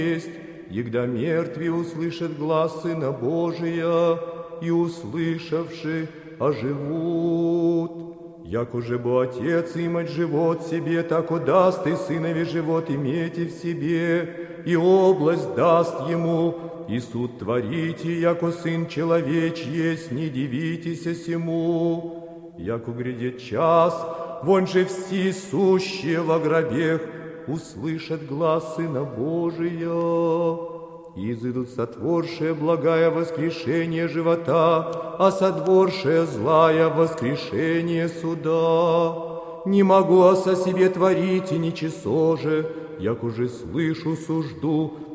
егда мертвые услышат глас Сына Божия, и, услышавши, оживут. Яко же бо Отец имать живот себе, так даст и Сынове живот иметь и в себе, и область даст Ему, и суд творите, яко Сын Человеч есть, не дивитесь сему. Яко грядет час, вон же все сущие во гробех услышат глас Сына Божия. И изыдут сотворшие благая воскрешение живота, а сотворшие злая воскрешение суда. Не могу о себе творить и ничего же, як уже слышу сужду,